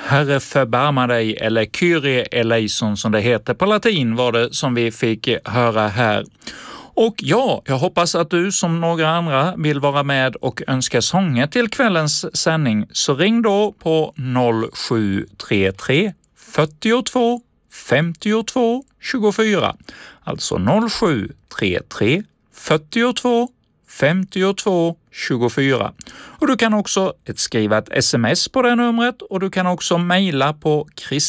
Herre förbarma dig, eller Kyrie eleison som det heter på latin, var det som vi fick höra här. Och ja, jag hoppas att du som några andra vill vara med och önska sånger till kvällens sändning, så ring då på 0733 42 52 24. Alltså 0733 42 52 24. Och du kan också skriva ett sms på det numret, och du kan också mejla på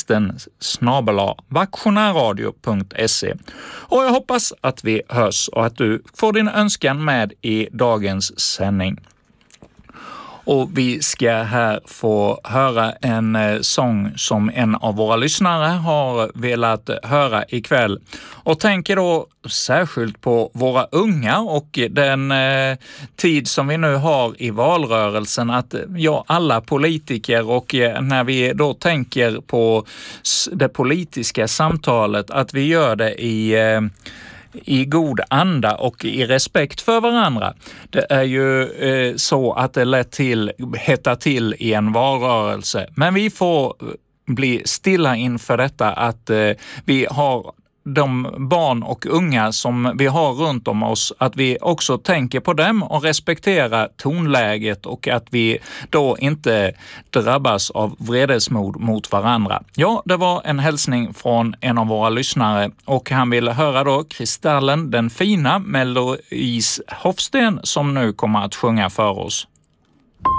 kristen@vaktionärradio.se. Och jag hoppas att vi hörs och att du får din önskan med i dagens sändning. Och vi ska här få höra en sång som en av våra lyssnare har velat höra ikväll. Och tänker då särskilt på våra unga och den tid som vi nu har i valrörelsen, att alla politiker, och när vi då tänker på det politiska samtalet, att vi gör det i god anda och i respekt för varandra. Det är ju så att det lätt hettar till i en valrörelse. Men vi får bli stilla inför detta, att vi har de barn och unga som vi har runt om oss, att vi också tänker på dem och respekterar tonläget, och att vi då inte drabbas av vredesmod mot varandra. Ja, det var en hälsning från en av våra lyssnare, och han ville höra då Kristallen den fina med Louise Hofsten, som nu kommer att sjunga för oss.